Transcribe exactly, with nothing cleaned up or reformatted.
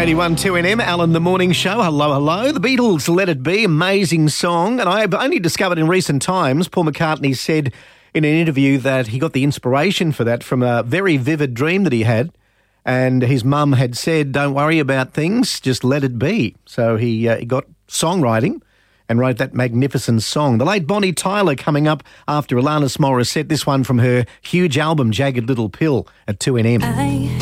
eighty-one two N M, Alan the Morning Show. Hello, hello. The Beatles, Let It Be, amazing song. And I've only discovered in recent times, Paul McCartney said in an interview that he got the inspiration for that from a very vivid dream that he had. And his mum had said, don't worry about things, just let it be. So he, uh, he got songwriting and wrote that magnificent song. The late Bonnie Tyler coming up after Alanis Morissette. This one from her huge album, Jagged Little Pill, at two N M. I